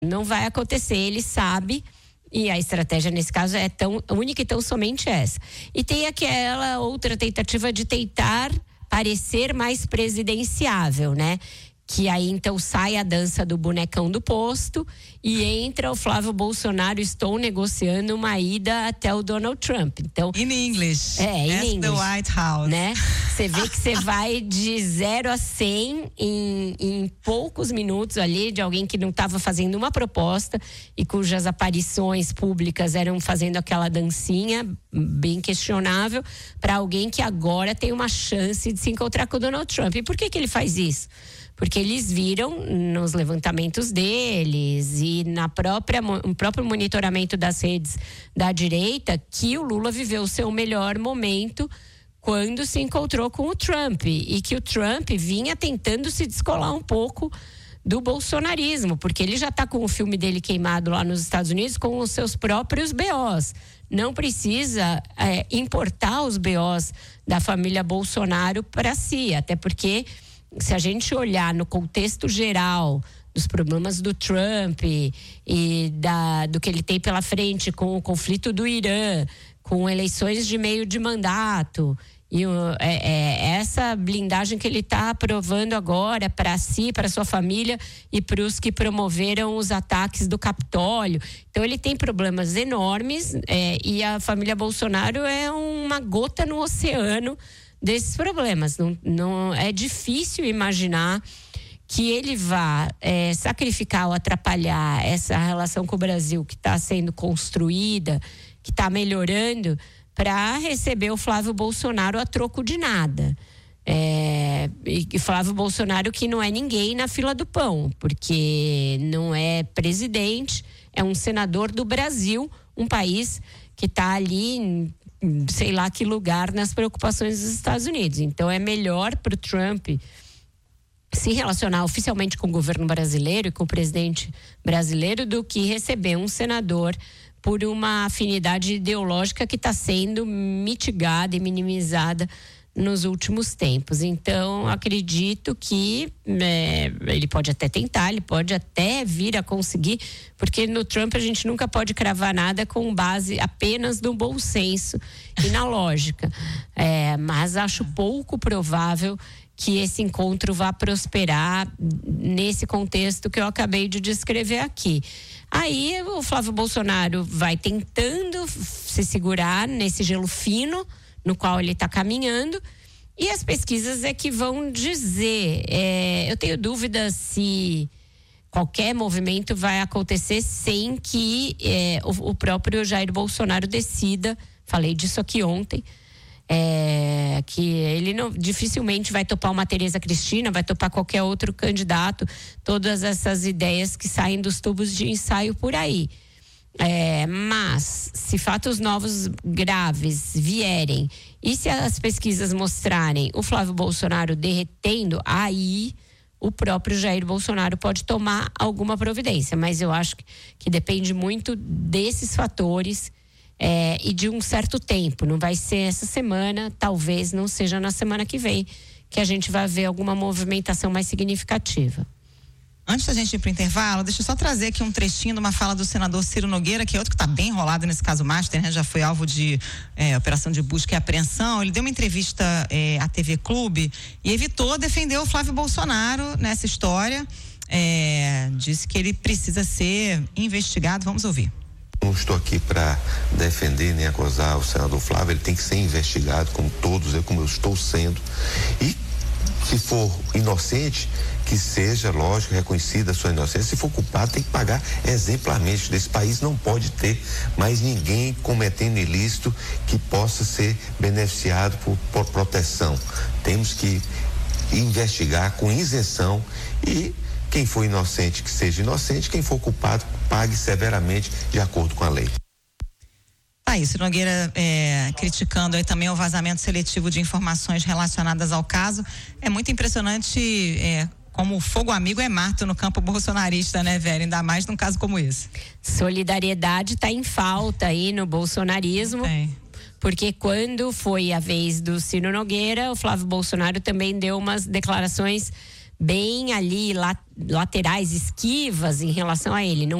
Não vai acontecer, ele sabe. E a estratégia nesse caso é tão única e tão somente essa. E tem aquela outra tentativa de tentar parecer mais presidenciável, né? Que aí então sai a dança do bonecão do posto e entra o Flávio Bolsonaro, estou negociando uma ida até o Donald Trump. Então, in English. In English, the White House. Né? Você vê que você vai de 0 a 100 em poucos minutos ali, de alguém que não estava fazendo uma proposta e cujas aparições públicas eram fazendo aquela dancinha bem questionável, para alguém que agora tem uma chance de se encontrar com o Donald Trump. E por que ele faz isso? Porque eles viram nos levantamentos deles e no próprio monitoramento das redes da direita que o Lula viveu o seu melhor momento quando se encontrou com o Trump. E que o Trump vinha tentando se descolar um pouco do bolsonarismo, porque ele já está com o filme dele queimado lá nos Estados Unidos com os seus próprios BOs. Não precisa importar os BOs da família Bolsonaro para si, até porque se a gente olhar no contexto geral dos problemas do Trump e do que ele tem pela frente com o conflito do Irã, com eleições de meio de mandato e essa blindagem que ele está aprovando agora para si, para sua família e para os que promoveram os ataques do Capitólio. Então ele tem problemas enormes e a família Bolsonaro é uma gota no oceano desses problemas. Não é difícil imaginar que ele vá sacrificar ou atrapalhar essa relação com o Brasil que está sendo construída, que está melhorando, para receber o Flávio Bolsonaro a troco de nada. E Flávio Bolsonaro que não é ninguém na fila do pão, porque não é presidente, é um senador do Brasil, um país que está ali sei lá que lugar nas preocupações dos Estados Unidos. Então é melhor para o Trump se relacionar oficialmente com o governo brasileiro e com o presidente brasileiro do que receber um senador por uma afinidade ideológica que está sendo mitigada e minimizada nos últimos tempos. Então, acredito que ele pode até tentar, ele pode até vir a conseguir, porque no Trump a gente nunca pode cravar nada com base apenas no bom senso e na lógica. Mas acho pouco provável que esse encontro vá prosperar nesse contexto que eu acabei de descrever aqui. Aí o Flávio Bolsonaro vai tentando se segurar nesse gelo fino no qual ele está caminhando, e as pesquisas é que vão dizer. Eu tenho dúvidas se qualquer movimento vai acontecer sem que o próprio Jair Bolsonaro decida. Falei disso aqui ontem. Que ele dificilmente vai topar uma Tereza Cristina, vai topar qualquer outro candidato, todas essas ideias que saem dos tubos de ensaio por aí. Mas se fatos novos graves vierem e se as pesquisas mostrarem o Flávio Bolsonaro derretendo, aí o próprio Jair Bolsonaro pode tomar alguma providência, mas eu acho que depende muito desses fatores e de um certo tempo. Não vai ser essa semana, talvez não seja na semana que vem que a gente vai ver alguma movimentação mais significativa. Antes da gente ir para o intervalo, deixa eu só trazer aqui um trechinho de uma fala do senador Ciro Nogueira, que é outro que está bem enrolado nesse caso Master, né? Já foi alvo de operação de busca e apreensão. Ele deu uma entrevista à TV Clube e evitou defender o Flávio Bolsonaro nessa história. Disse que ele precisa ser investigado. Vamos ouvir. Não estou aqui para defender nem acusar o senador Flávio, ele tem que ser investigado como todos, como eu estou sendo. E se for inocente, que seja, lógico, reconhecida a sua inocência. Se for culpado, tem que pagar exemplarmente. Desse país não pode ter mais ninguém cometendo ilícito que possa ser beneficiado por proteção. Temos que investigar com isenção e quem for inocente, que seja inocente, quem for culpado, pague severamente de acordo com a lei. Isso, Nogueira criticando aí também o vazamento seletivo de informações relacionadas ao caso. É muito impressionante como o fogo amigo é mato no campo bolsonarista, né, velho? Ainda mais num caso como esse. Solidariedade está em falta aí no bolsonarismo. Porque quando foi a vez do Ciro Nogueira, o Flávio Bolsonaro também deu umas declarações bem ali laterais, esquivas em relação a ele. Não